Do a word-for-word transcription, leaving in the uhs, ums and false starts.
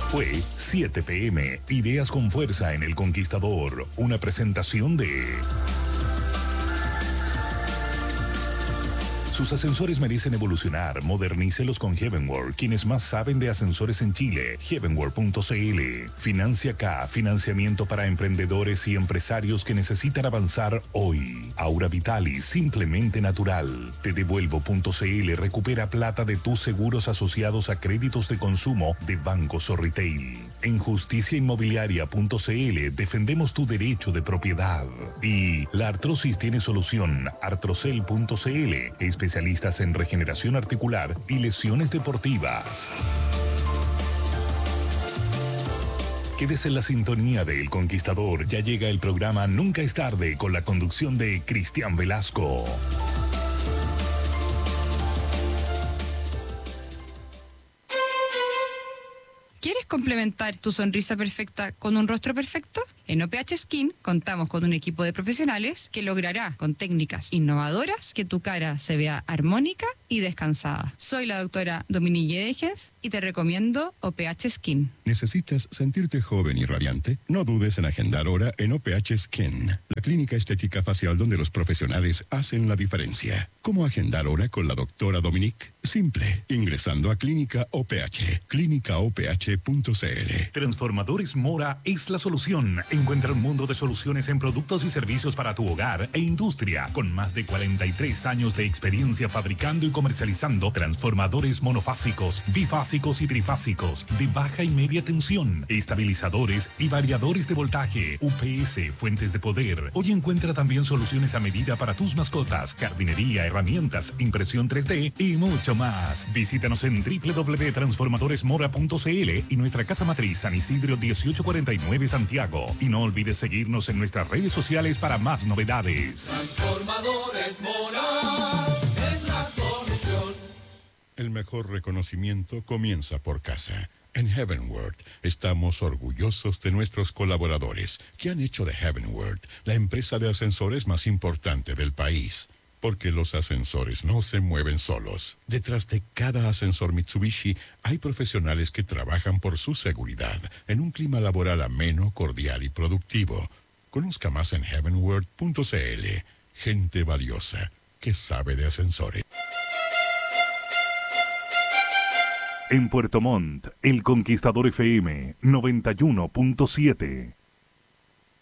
Fue siete pe eme, Ideas con Fuerza en El Conquistador, una presentación de... Sus ascensores merecen evolucionar. Modernícelos con Heavenworld, quienes más saben de ascensores en Chile. heavenworld punto c l. Financia K, financiamiento para emprendedores y empresarios que necesitan avanzar hoy. Aura Vitalis, simplemente natural. Te devuelvo punto c l recupera plata de tus seguros asociados a créditos de consumo de bancos o retail. En justicia inmobiliaria punto c l defendemos tu derecho de propiedad. Y la artrosis tiene solución. artrocel punto c l, especialistas en regeneración articular y lesiones deportivas. Quédese en la sintonía de El Conquistador. Ya llega el programa Nunca es tarde con la conducción de Cristian Velasco. ¿Quieres complementar tu sonrisa perfecta con un rostro perfecto? En O P H Skin contamos con un equipo de profesionales que logrará, con técnicas innovadoras, que tu cara se vea armónica y descansada. Soy la doctora Dominique Degens y te recomiendo O P H Skin. ¿Necesitas sentirte joven y radiante? No dudes en agendar hora en O P H Skin, la clínica estética facial donde los profesionales hacen la diferencia. ¿Cómo agendar hora con la doctora Dominique? Simple, ingresando a Clínica O P H, clínica o p h punto c l. Transformadores Mora es la solución. Encuentra un mundo de soluciones en productos y servicios para tu hogar e industria, con más de cuarenta y tres años de experiencia fabricando y comercializando transformadores monofásicos, bifásicos y trifásicos, de baja y media tensión, estabilizadores y variadores de voltaje, U P S, fuentes de poder. Hoy encuentra también soluciones a medida para tus mascotas, jardinería, herramientas, impresión tres D y mucho más. Visítanos en doble u doble u doble u punto transformadores mora punto c l y nuestra casa matriz San Isidro dieciocho cuarenta y nueve Santiago. Y no olvides seguirnos en nuestras redes sociales para más novedades. Transformadores Mora es la solución. El mejor reconocimiento comienza por casa. En Heavenworld estamos orgullosos de nuestros colaboradores que han hecho de Heavenworld la empresa de ascensores más importante del país. Porque los ascensores no se mueven solos. Detrás de cada ascensor Mitsubishi hay profesionales que trabajan por su seguridad en un clima laboral ameno, cordial y productivo. Conozca más en heavenworld punto c l. Gente valiosa que sabe de ascensores. En Puerto Montt, El Conquistador F M noventa y uno punto siete.